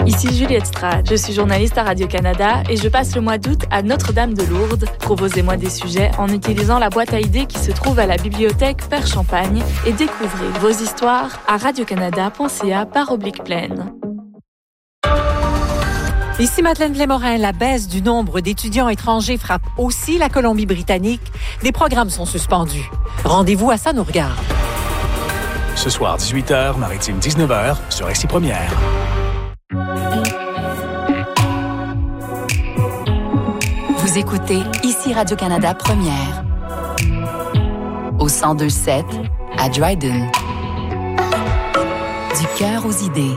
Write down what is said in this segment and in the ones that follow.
Ici Juliette Strade, je suis journaliste à Radio-Canada et je passe le mois d'août à Notre-Dame-de-Lourdes. Proposez-moi des sujets en utilisant la boîte à idées qui se trouve à la bibliothèque Père Champagne et découvrez vos histoires à radiocanada.ca/plaine. Ici Madeleine Lémorin, la baisse du nombre d'étudiants étrangers frappe aussi la Colombie-Britannique. Des programmes sont suspendus. Rendez-vous à Ça nous regarde. Ce soir, 18h, Maritime 19h, sur RCI Première. Vous écoutez ici Radio-Canada Première. Au 102.7 à Dryden. Du cœur aux idées.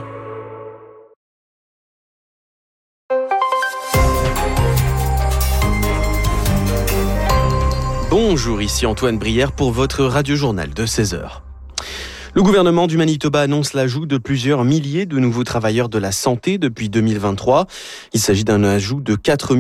Bonjour, ici Antoine Brière pour votre radio-journal de 16h. Le gouvernement du Manitoba annonce l'ajout de plusieurs milliers de nouveaux travailleurs de la santé depuis 2023. Il s'agit d'un ajout de 4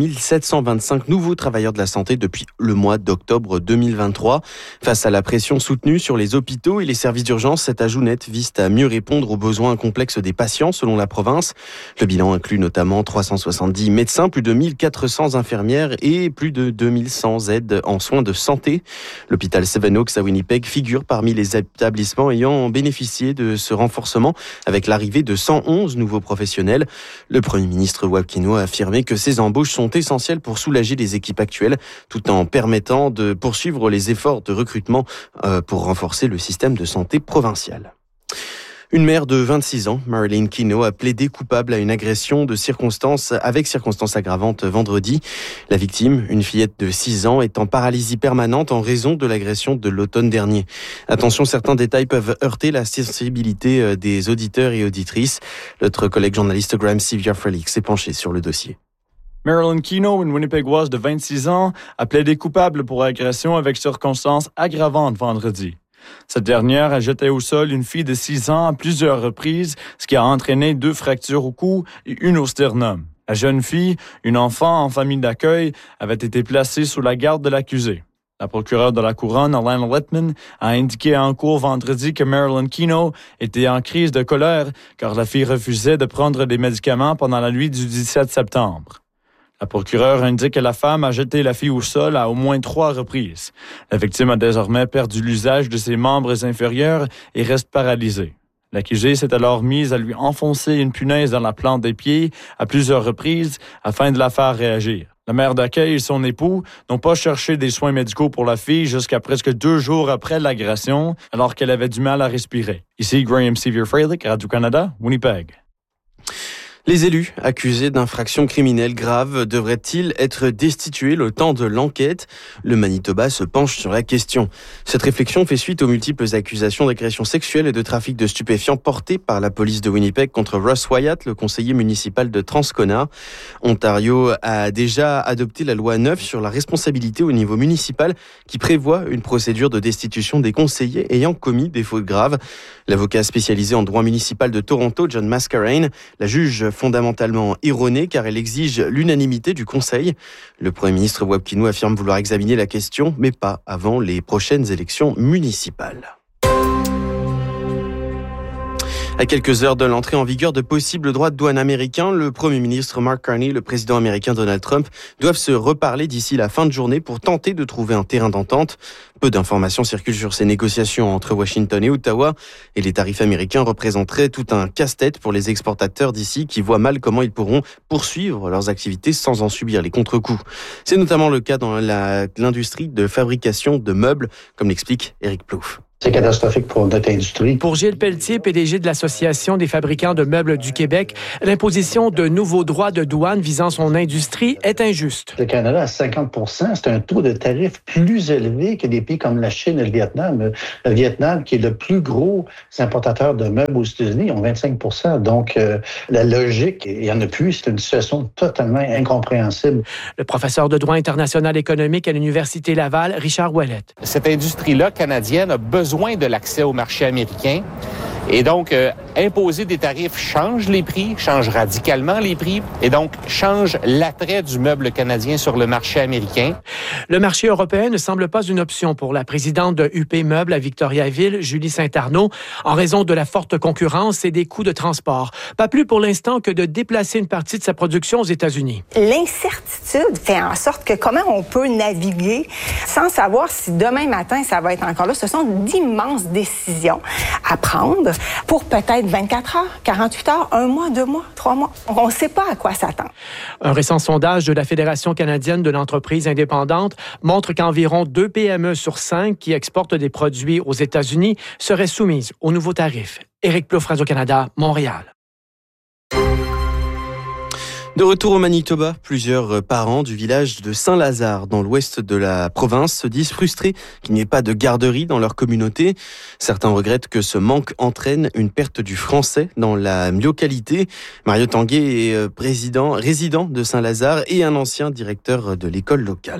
725 nouveaux travailleurs de la santé depuis le mois d'octobre 2023. Face à la pression soutenue sur les hôpitaux et les services d'urgence, cet ajout net vise à mieux répondre aux besoins complexes des patients selon la province. Le bilan inclut notamment 370 médecins, plus de 1400 infirmières et plus de 2100 aides en soins de santé. L'hôpital Seven Oaks à Winnipeg figure parmi les établissements ayant bénéficié de ce renforcement avec l'arrivée de 111 nouveaux professionnels. Le Premier ministre Wab Kineau a affirmé que ces embauches sont essentielles pour soulager les équipes actuelles tout en permettant de poursuivre les efforts de recrutement pour renforcer le système de santé provincial. Une mère de 26 ans, Marilyn Kino, a plaidé coupable à une agression avec circonstances aggravantes vendredi. La victime, une fillette de 6 ans, est en paralysie permanente en raison de l'agression de l'automne dernier. Attention, certains détails peuvent heurter la sensibilité des auditeurs et auditrices. Notre collègue journaliste Graham Sevier-Frelick s'est penché sur le dossier. Marilyn Kino, une Winnipégoise de 26 ans, a plaidé coupable pour agression avec circonstances aggravantes vendredi. Cette dernière a jeté au sol une fille de 6 ans à plusieurs reprises, ce qui a entraîné 2 fractures au cou et une au sternum. La jeune fille, une enfant en famille d'accueil, avait été placée sous la garde de l'accusé. La procureure de la Couronne, Alana Littman, a indiqué en cours vendredi que Marilyn Kino était en crise de colère car la fille refusait de prendre des médicaments pendant la nuit du 17 septembre. La procureure indique que la femme a jeté la fille au sol à au moins 3 reprises. La victime a désormais perdu l'usage de ses membres inférieurs et reste paralysée. L'accusé s'est alors mise à lui enfoncer une punaise dans la plante des pieds à plusieurs reprises afin de la faire réagir. La mère d'accueil et son époux n'ont pas cherché des soins médicaux pour la fille jusqu'à presque 2 jours après l'agression, alors qu'elle avait du mal à respirer. Ici Graham Sevier-Frelick, Radio-Canada, Winnipeg. Les élus accusés d'infractions criminelles graves devraient-ils être destitués le temps de l'enquête ? Le Manitoba se penche sur la question. Cette réflexion fait suite aux multiples accusations d'agression sexuelle et de trafic de stupéfiants portées par la police de Winnipeg contre Russ Wyatt, le conseiller municipal de Transcona. Ontario a déjà adopté la loi 9 sur la responsabilité au niveau municipal qui prévoit une procédure de destitution des conseillers ayant commis des fautes graves. L'avocat spécialisé en droit municipal de Toronto, John Mascarene, la juge fondamentalement erronée car elle exige l'unanimité du Conseil. Le Premier ministre Wab Kineau affirme vouloir examiner la question, mais pas avant les prochaines élections municipales. À quelques heures de l'entrée en vigueur de possibles droits de douane américains, le Premier ministre Mark Carney et le président américain Donald Trump doivent se reparler d'ici la fin de journée pour tenter de trouver un terrain d'entente. Peu d'informations circulent sur ces négociations entre Washington et Ottawa et les tarifs américains représenteraient tout un casse-tête pour les exportateurs d'ici qui voient mal comment ils pourront poursuivre leurs activités sans en subir les contre-coups. C'est notamment le cas dans l'industrie de fabrication de meubles, comme l'explique Éric Plouffe. C'est catastrophique pour notre industrie. Pour Gilles Pelletier, PDG de l'Association des fabricants de meubles du Québec, l'imposition de nouveaux droits de douane visant son industrie est injuste. Le Canada, à 50 %, c'est un taux de tarif plus élevé que des pays comme la Chine et le Vietnam. Le Vietnam, qui est le plus gros importateur de meubles aux États-Unis, ont 25 %. Donc, la logique, il n'y en a plus. C'est une situation totalement incompréhensible. Le professeur de droit international économique à l'Université Laval, Richard Ouellette. Cette industrie-là canadienne a besoin de l'accès au marché américain Et donc, imposer des tarifs change les prix, change radicalement les prix et donc change l'attrait du meuble canadien sur le marché américain. Le marché européen ne semble pas une option pour la présidente de UP Meubles à Victoriaville, Julie Saint-Arnaud, en raison de la forte concurrence et des coûts de transport. Pas plus pour l'instant que de déplacer une partie de sa production aux États-Unis. L'incertitude fait en sorte que comment on peut naviguer sans savoir si demain matin ça va être encore là. Ce sont d'immenses décisions à prendre pour peut-être 24 heures, 48 heures, 1 mois, 2 mois, 3 mois. On ne sait pas à quoi s'attendre. Un récent sondage de la Fédération canadienne de l'entreprise indépendante montre qu'environ 2 PME sur 5 qui exportent des produits aux États-Unis seraient soumises aux nouveaux tarifs. Éric Plouffe, Radio-Canada, Montréal. De retour au Manitoba, plusieurs parents du village de Saint-Lazare, dans l'ouest de la province, se disent frustrés qu'il n'y ait pas de garderie dans leur communauté. Certains regrettent que ce manque entraîne une perte du français dans la localité. Mario Tanguay est résident de Saint-Lazare et un ancien directeur de l'école locale.